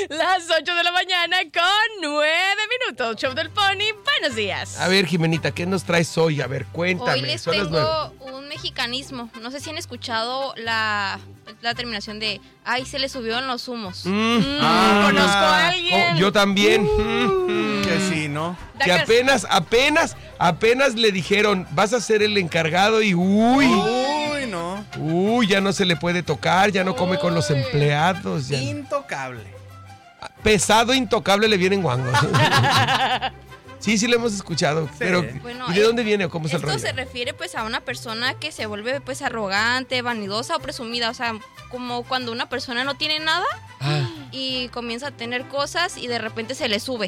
Las 8 de la mañana con 9 minutos. Show del Pony, buenos días. A ver, Jimenita, ¿qué nos traes hoy? A ver, cuéntame. Hoy les Son las tengo un mexicanismo. No sé si han escuchado la terminación de ay, se le subieron los humos. Conozco a alguien. Yo también. Que sí, ¿no? Que apenas le dijeron, vas a ser el encargado y Uy, no. ya no se le puede tocar, ya no come con los empleados. Ya. Intocable. Pesado, intocable le vienen guangos. Sí, lo hemos escuchado. Sí. Pero, Bueno, ¿y de dónde viene o cómo es el rollo? Esto se refiere pues a una persona que se vuelve pues arrogante, vanidosa o presumida. O sea, como cuando una persona no tiene nada y comienza a tener cosas y de repente se le sube.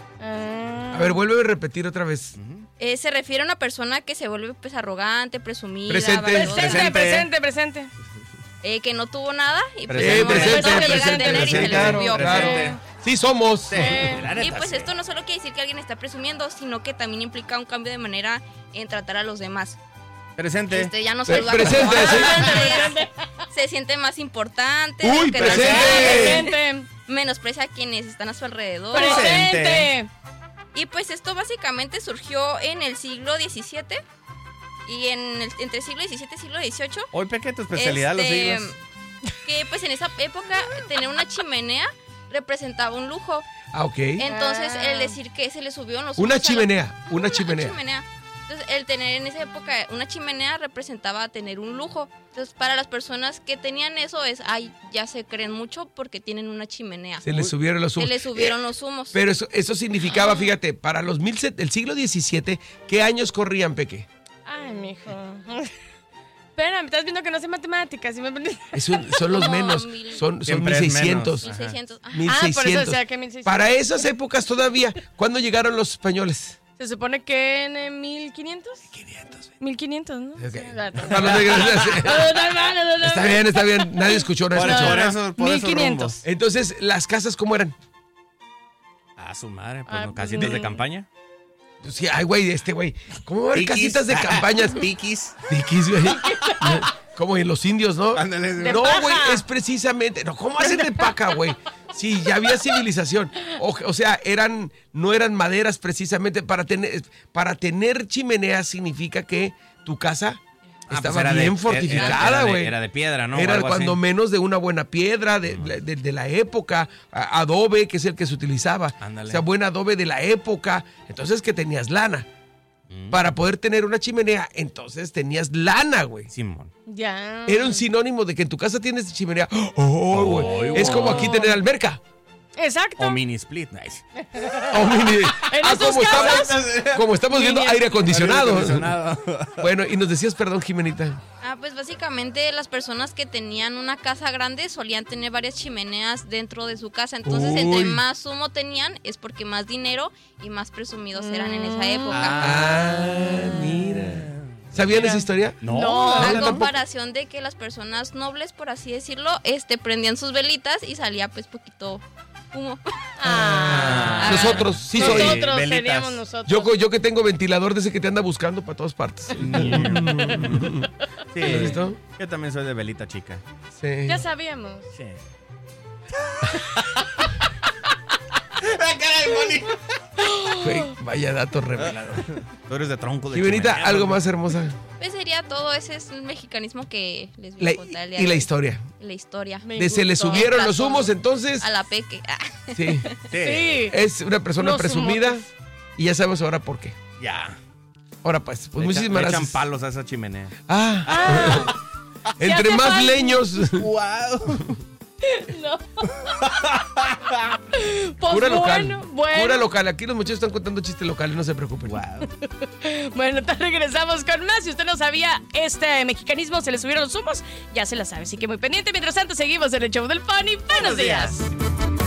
A ver, vuelve a repetir otra vez. Se refiere a una persona que se vuelve pues arrogante, presumida, Presente. vanidosa, Presente. Que no tuvo nada y pues Presente, en el momento que llega a presente, tener y se le claro, subió. claro. Sí somos. Sí, la neta, Y pues sí. esto no solo quiere decir que alguien está presumiendo, sino que también implica un cambio de manera en tratar a los demás. Presente. Ya no saluda como Presente, antes, se siente más importante. Uy, que presente. menosprecia a quienes están a su alrededor. Presente. Y pues esto básicamente surgió en el siglo XVII y entre el siglo XVII y siglo XVIII. Hoy, Peque, tu especialidad, los siglos. Que pues en esa época tener una chimenea representaba un lujo. Ah, ok. Entonces el decir que se le subió los Una humos a la- chimenea, una Una chimenea. chimenea. Entonces, el tener en esa época una chimenea representaba tener un lujo. Entonces, para las personas que tenían eso ya se creen mucho porque tienen una chimenea. Se le subieron los humos. Se le subieron los humos. Pero eso significaba, fíjate, para los el siglo XVII, ¿qué años corrían, Peque? Ay, mijo. Espérame, estás viendo que no sé matemáticas. ¿Sí me entendí? Son los Como menos, son Siempre es 1600. menos. 1600. Ajá. 1600. por eso decía que 1600. Para esas épocas todavía, ¿cuándo llegaron los españoles? Se supone que en 1500. 500. 1500, ¿no? Ok. Sí, exacto. Para los de- Está bien, nadie escuchó, Por nadie escuchó. eso, por esos 1500. rumbos. Entonces, ¿las casas cómo eran? A su madre, pues Ah, no, pues, casitas de no. campaña. Sí, ay, güey, ¿cómo va a haber Tiquis. casitas de campañas? Tiquis. Tiquis, güey. Como en los indios, ¿no? Ándale. De No, paja. güey, es precisamente. No, ¿cómo hacen de paca, güey? Sí, ya había civilización. O sea, no eran maderas precisamente. Para tener chimeneas significa que tu casa estaba pues era bien de- fortificada, güey. Era de piedra, ¿no? O Era algo cuando así. menos de una buena piedra de la época, adobe, que es el que se utilizaba. Ándale. O sea, buen adobe de la época. Entonces, que tenías lana. Para poder tener una chimenea, entonces tenías lana, güey. Simón. Ya. Era un sinónimo de que en tu casa tienes chimenea. ¡Oh, güey! Ay, Es como güey. aquí tener alberca. Exacto. O mini split, nice. O mini- estos como estamos viendo aire acondicionado. Acondicionado. Bueno, y nos decías, perdón, Jimenita. Pues básicamente las personas que tenían una casa grande solían tener varias chimeneas dentro de su casa. Entonces, Uy. entre más humo tenían, es porque más dinero y más presumidos eran en esa época. Mira. ¿Sabían esa historia? No. A tampoco. comparación de que las personas nobles, por así decirlo, prendían sus velitas y salía pues poquito humo. Nosotros, sí soy. Nosotros velitas. seríamos nosotros. Yo que tengo ventilador de ese que te anda buscando para todas partes. Sí. ¿Has visto? Yo también soy de velita chica. Sí. Ya sabíamos. Sí. Güey, vaya dato revelador. Tú eres de tronco de Jimenita, chimenea, algo güey. más hermosa. Pues sería todo, ese es el mexicanismo que les voy a contar el día Y de la hoy. historia. La historia. Me De se le gustó. subieron los humos, entonces. A la peque. Sí. Sí. Es una persona Los presumida. humotes. Y ya sabemos ahora por qué. Ya. Ahora pues Le muchísimas echan gracias. palos a esa chimenea. Entre hace más falta. leños. ¡Wow! No. Pues Cura local. bueno. Cura local. Aquí los muchachos están contando chistes locales, no se preocupen. ¡Wow! Bueno, te regresamos con más. Si usted no sabía este mexicanismo, se le subieron los humos, ya se la sabe. Así que muy pendiente. Mientras tanto, seguimos en el show del Pony. Buenos días.